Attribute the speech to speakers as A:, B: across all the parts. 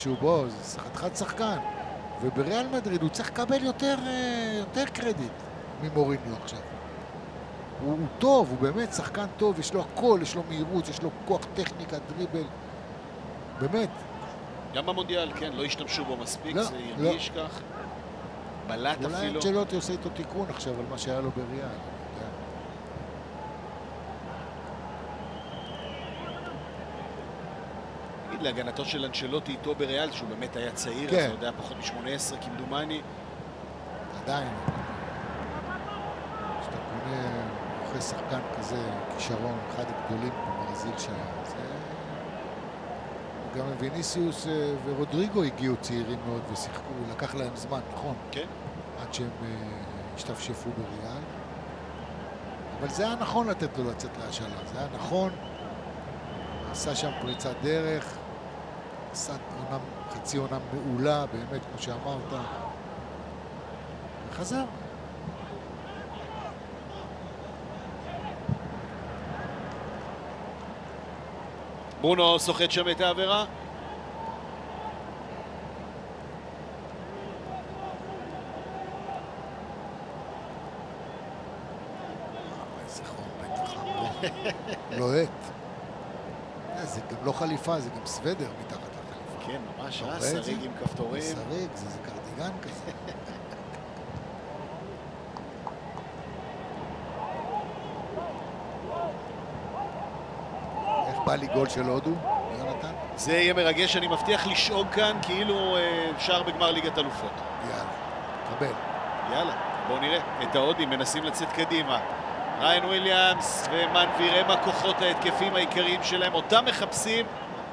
A: שהוא בו, זה חתיכת שחקן, ובריאל מדריד הוא צריך לקבל יותר קרדיט ממוריניו עכשיו. הוא טוב, הוא באמת שחקן טוב, יש לו הכל, יש לו מהירות, יש לו כוח טכניקה, דריבל, באמת.
B: גם במונדיאל, כן, לא השתמשו בו מספיק,
A: לא,
B: זה ירגיש כך. בלט אפילו.
A: אולי אנצ'לוטי עושה איתו תיקון עכשיו על מה שהיה לו בריאל.
B: להגנתו של אנצ'לוטי איתו בריאל, שהוא באמת היה צעיר,
A: כן.
B: אז הוא יודע פחות מ-18 כמדומני.
A: עדיין. כשאתה קונה אחרי שחקן כזה, כישרון, אחד הגדולים בברזיל שהיה. גם ויניסיוס ורודריגו הגיעו צעירים מאוד ושיחקו, לקח להם זמן, נכון?
B: כן.
A: עד שהם השתפשפו בריאל. אבל זה היה נכון לתת לו לצאת להשאלה, זה היה נכון. עשה שם פריצת דרך, עשה חצי עונה מעולה, באמת, כמו שאמרת. וחזר.
B: ברונו סוחט שם את העבירה.
A: איזה חור בטח חמור. לוהט. זה גם לא חליפה, זה גם סוודר מתחת לחליפה.
B: כן, ממש, שריג עם כפתורים.
A: שריג, זה קרדיגן כזה. איך בא לי גול של הודו, יונתן?
B: זה יהיה מרגש, אני מבטיח לשאוג כאן כאילו שער בגמר ליגת אלופות.
A: יאללה, קבל.
B: יאללה, בואו נראה את ההודים מנסים לצאת קדימה. ריין וויליאמס ומנביר הם הכוחות ההתקפים העיקריים שלהם, אותם מחפשים.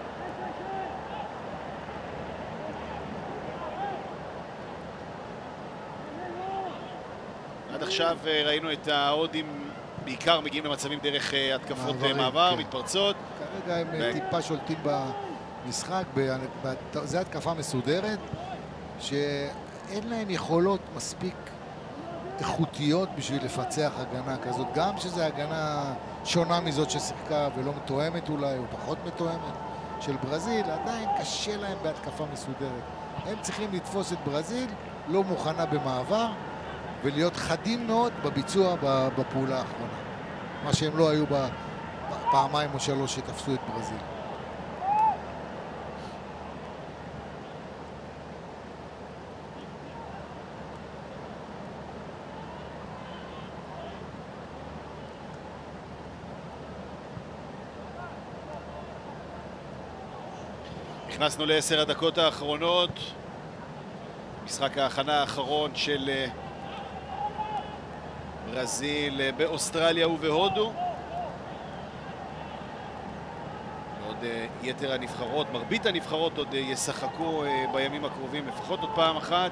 B: עד עכשיו ראינו את ההודים בעיקר מגיעים למצבים דרך התקפות מעבר,
A: כן.
B: מתפרצות.
A: כרגע הם טיפה שולטים במשחק, זו התקפה מסודרת, שאין להם יכולות מספיק איכותיות בשביל לפצח הגנה כזאת, גם שזו הגנה שונה מזאת ששיחקה ולא מתואמת אולי, או פחות מתואמת של ברזיל, עדיין קשה להם בהתקפה מסודרת. הם צריכים לתפוס את ברזיל, לא מוכנה במעבר, ולהיות חדים מאוד בביצוע בפעולה האחרונה. מה שהם לא היו פעמיים או שלוש שתפסו את ברזיל.
B: נכנסנו ל10 הדקות האחרונות, משחק ההכנה האחרון של ברזיל באוסטרליה ובהודו. עוד יתר הנבחרות, מרבית הנבחרות עוד ישחקו בימים הקרובים לפחות עוד פעם אחת.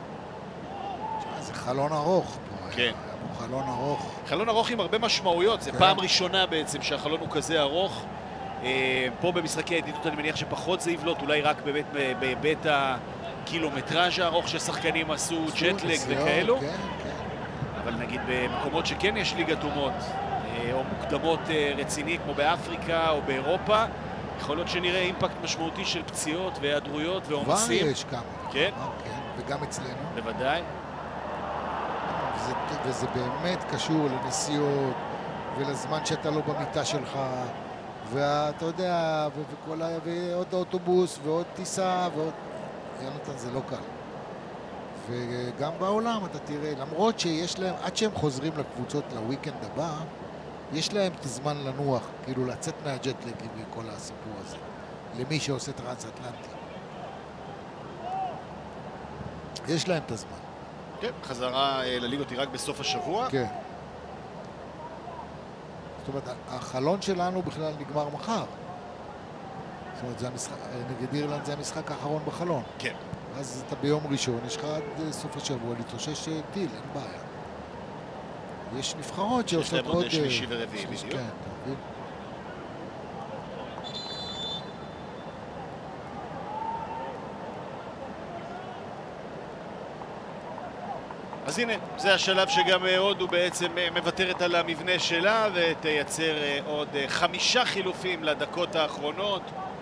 A: זה חלון ארוך.
B: כן.
A: חלון ארוך.
B: חלון ארוך עם הרבה משמעויות, זה פעם ראשונה בעצם שהחלון הוא כזה ארוך. פה במשחקי הידידות אני מניח שפחות זה יבלוט, אולי רק באמת בהיבט הקילומטראז' הארוך ששחקנים עשו, ג'טלג וכאלו.
A: כן, כן.
B: אבל נגיד במקומות שכן יש ליגת אומות, או מוקדמות רציני כמו באפריקה או באירופה, יכול להיות שנראה אימפקט משמעותי של פציעות והיעדרויות ועומסים.
A: כבר יש כמה.
B: כן?
A: כן, וגם אצלנו.
B: בוודאי.
A: וזה באמת קשור לנסיעות ולזמן שאתה לא במיטה שלך, ואתה יודע, ועוד אוטובוס ועוד טיסה ועוד... יונתן, זה לא קל. וגם בעולם אתה תראה, למרות שיש להם, עד שהם חוזרים לקבוצות לוויקנד הבא, יש להם את הזמן לנוח, כאילו לצאת מהג'טלגים וכל הסיפור הזה, למי שעושה טרנס-אטלנטי. יש להם את הזמן.
B: כן, חזרה לליגות היא רק בסוף השבוע.
A: כן. זאת אומרת, החלון שלנו בכלל נגמר מחר. זאת אומרת, זה המשחק, נגד אירלנד זה המשחק האחרון בחלון.
B: כן.
A: אז אתה ביום ראשון, יש לך עד סוף השבוע להתאושש טיל, אין בעיה. יש נבחרות שעושות עוד...
B: יש שלישי ורביעי בדיוק.
A: כן, אתה מבין?
B: אז הנה, זה השלב שגם הודו בעצם מוותרת על המבנה שלה ותייצר עוד 5 חילופים לדקות האחרונות.